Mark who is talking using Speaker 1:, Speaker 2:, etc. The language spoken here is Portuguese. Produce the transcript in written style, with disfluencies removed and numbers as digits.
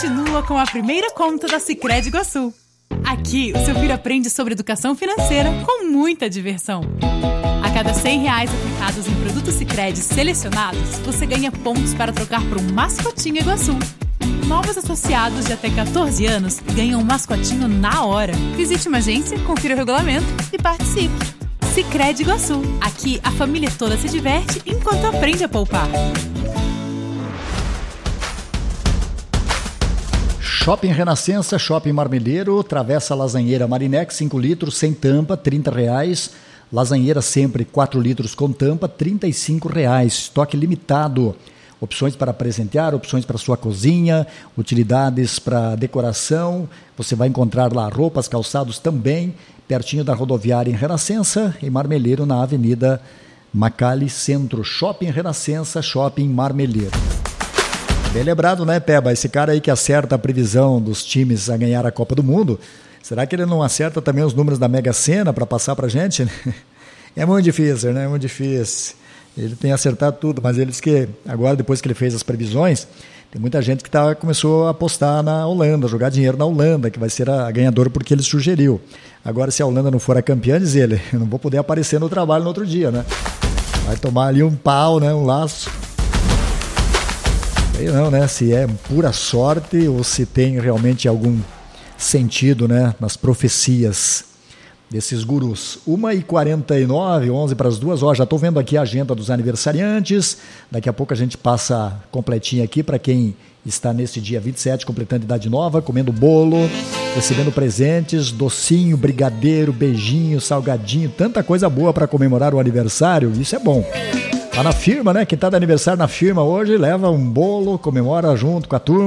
Speaker 1: continua com a primeira conta da Sicredi Iguaçu. Aqui, o seu filho aprende sobre educação financeira com muita diversão. A cada R$100 aplicados em produtos Sicredi selecionados, você ganha pontos para trocar por um mascotinho Iguaçu. Novos associados de até 14 anos ganham um mascotinho na hora. Visite uma agência, confira o regulamento e participe. Sicredi Iguaçu. Aqui, a família toda se diverte enquanto aprende a poupar.
Speaker 2: Shopping Renascença, Shopping Marmeleiro, Travessa Lasanheira Marinex, 5 litros, sem tampa, R$30. Lasanheira sempre, 4 litros com tampa, R$35. Estoque limitado. Opções para presentear, opções para sua cozinha, utilidades para decoração. Você vai encontrar lá roupas, calçados também, pertinho da rodoviária em Renascença e Marmeleiro na Avenida Macali Centro. Shopping Renascença, Shopping Marmeleiro. Bem lembrado, né, Peba? Esse cara aí que acerta a previsão dos times a ganhar a Copa do Mundo, será que ele não acerta também os números da Mega Sena para passar pra gente? É muito difícil, né? É muito difícil. Ele tem acertado tudo, mas ele disse que agora, depois que ele fez as previsões, tem muita gente que começou a apostar na Holanda, jogar dinheiro na Holanda, que vai ser a ganhadora porque ele sugeriu. Agora, se a Holanda não for a campeã, diz ele, eu não vou poder aparecer no trabalho no outro dia, né? Vai tomar ali um pau, né? Um laço. Sei não, né? Se é pura sorte ou se tem realmente algum sentido, né? Nas profecias desses gurus. 1h49, 11 para as 2. Ó, já estou vendo aqui a agenda dos aniversariantes. Daqui a pouco a gente passa completinha aqui para quem está nesse dia 27, completando idade nova, comendo bolo, recebendo presentes, docinho, brigadeiro, beijinho, salgadinho, tanta coisa boa para comemorar o aniversário. Isso é bom. Tá na firma, né? Quem tá de aniversário na firma hoje leva um bolo, comemora junto com a turma.